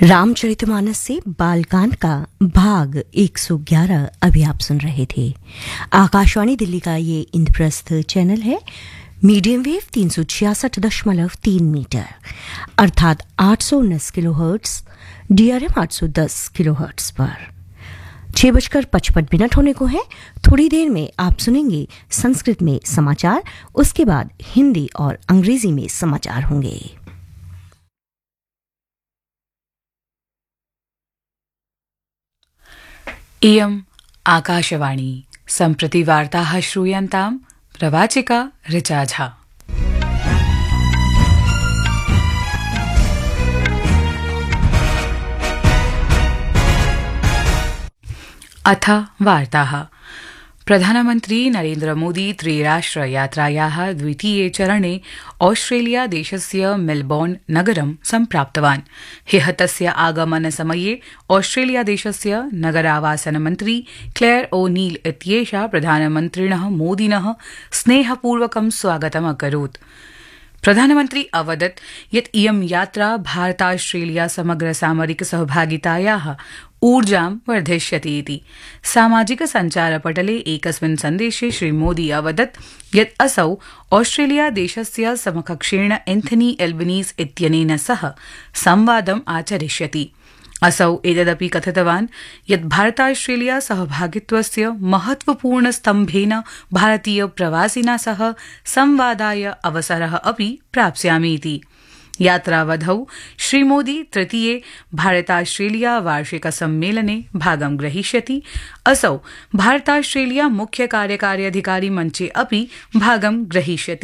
रामचरितमानस से बालकांड का भाग 111 अभी आप सुन रहे थे। आकाशवाणी दिल्ली का ये इंद्रप्रस्थ चैनल है। मीडियम वेव 366.3 मीटर अर्थात 819 किलोहर्ट्ज, DRM 810 किलोहर्ट्ज पर 6:55 होने को है। थोड़ी देर में आप सुनेंगे संस्कृत में समाचार, उसके बाद हिंदी और अंग्रेजी में समाचार होंगे। इयम् आकाशवाणी। सम्प्रति वार्ताः श्रूयन्ताम्। प्रवाचिका ऋचा झा। अथ वार्ताः। प्रधानमन्त्री नरेन्द्र मोदी त्रिराष्ट्रयात्रायाः द्वितीये चरणे ऑस्ट्रेलिया देशस्य मेलबोर्न नगरं सम्प्राप्तवान्। ह्यः तस्य आगमनसमये ऑस्ट्रेलिया देशस्य नगरावासनमन्त्री क्लेयर ओ'नील इत्येषा प्रधानमन्त्रिणः मोदिनः स्नेहपूर्वकं स्वागतम् अकरोत्। प्रधानमन्त्री अवदत् यत् इयं यात्रा भारतास्ट्रेलिया समग्र सामरिक सहभागितायाः ऊर्जां वर्धयिष्यति इति। सामाजिक सञ्चारपटले एकस्मिन् सन्देशे श्रीमोदी अवदत् यत् असौ ऑस्ट्रेलिया देशस्य समकक्षेण एन्थनी एल्बनीज़ इत्यनेन सह संवादम् आचरिष्यति। असौ एतदपि कथितवान् यत् भारतास्ट्रेलिया सहभागित्वस्य महत्वपूर्णस्तम्भेन भारतीय प्रवासिना सह संवादाय अवसरः अपि प्राप्स्यामि इति। यात्रावधौ श्रीमोदी तृतीये भारतास्ट्रेलिया वार्षिक सम्मेलने भागं ग्रहीष्यति। असौ भारतास्ट्रेलिया मुख्य कार्यकारी अधिकारी मञ्चे अपि भागं ग्रहीष्यति।